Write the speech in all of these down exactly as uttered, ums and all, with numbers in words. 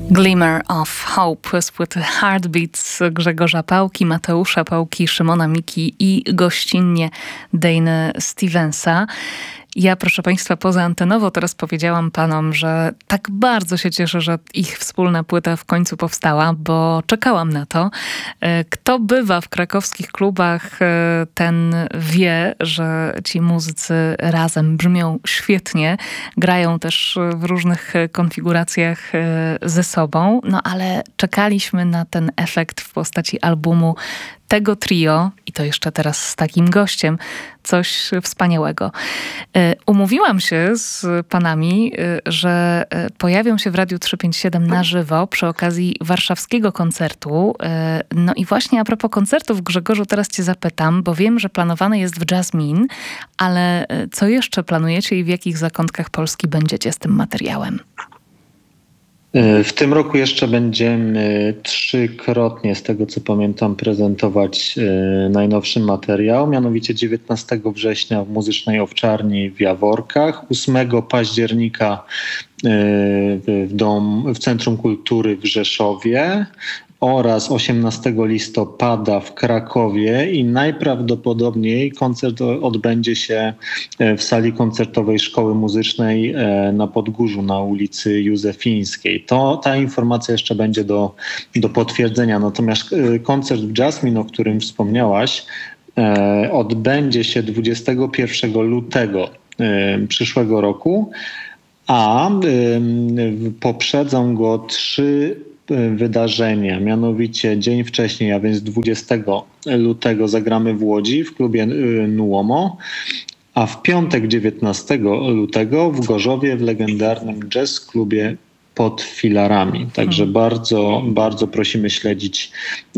Glimmer of Hope z płyty Heartbeats Grzegorza Pałki, Mateusza Pałki, Szymona Miki i gościnnie Dany Stevensa. Ja, proszę Państwa, pozaantenowo teraz powiedziałam panom, że tak bardzo się cieszę, że ich wspólna płyta w końcu powstała, bo czekałam na to. Kto bywa w krakowskich klubach, ten wie, że ci muzycy razem brzmią świetnie, grają też w różnych konfiguracjach ze sobą, no ale czekaliśmy na ten efekt w postaci albumu tego trio, i to jeszcze teraz z takim gościem, coś wspaniałego. Umówiłam się z panami, że pojawią się w Radiu trzysta pięćdziesiąt siedem na żywo przy okazji warszawskiego koncertu. No i właśnie a propos koncertów, Grzegorzu, teraz cię zapytam, bo wiem, że planowane jest w Jasmine, ale co jeszcze planujecie i w jakich zakątkach Polski będziecie z tym materiałem? W tym roku jeszcze będziemy trzykrotnie, z tego co pamiętam, prezentować najnowszy materiał. Mianowicie dziewiętnastego września w Muzycznej Owczarni w Jaworkach, ósmego października w, dom, w Centrum Kultury w Rzeszowie oraz osiemnastego listopada w Krakowie i najprawdopodobniej koncert odbędzie się w sali koncertowej Szkoły Muzycznej na Podgórzu na ulicy Józefińskiej. To, ta informacja jeszcze będzie do, do potwierdzenia. Natomiast koncert w Jasmine, o którym wspomniałaś, odbędzie się dwudziestego pierwszego lutego przyszłego roku, a poprzedzą go trzy wydarzenia, mianowicie dzień wcześniej, a więc dwudziestego lutego zagramy w Łodzi w klubie Nuomo, a w piątek dziewiętnastego lutego w Gorzowie w legendarnym jazz klubie Pod Filarami. Także hmm. bardzo, bardzo prosimy śledzić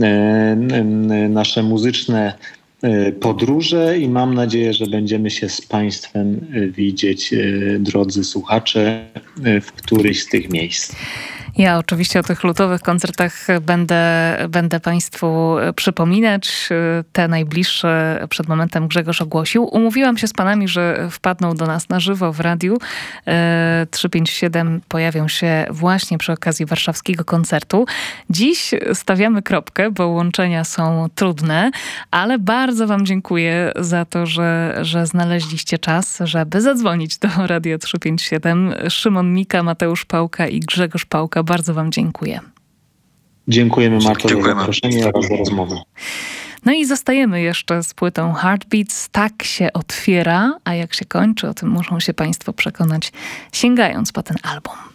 nasze muzyczne podróże i mam nadzieję, że będziemy się z Państwem widzieć, drodzy słuchacze, w którychś z tych miejsc. Ja oczywiście o tych lutowych koncertach będę, będę Państwu przypominać. Te najbliższe przed momentem Grzegorz ogłosił. Umówiłam się z panami, że wpadną do nas na żywo w radiu. trzysta pięćdziesiąt siedem pojawią się właśnie przy okazji warszawskiego koncertu. Dziś stawiamy kropkę, bo łączenia są trudne, ale bardzo wam dziękuję za to, że, że znaleźliście czas, żeby zadzwonić do Radia trzysta pięćdziesiąt siedem. Szymon Mika, Mateusz Pałka i Grzegorz Pałka. Bardzo wam dziękuję. Dziękujemy, Marto, za zaproszenie oraz za rozmowę. No i zostajemy jeszcze z płytą Heartbeats. Tak się otwiera, a jak się kończy, o tym muszą się Państwo przekonać, sięgając po ten album.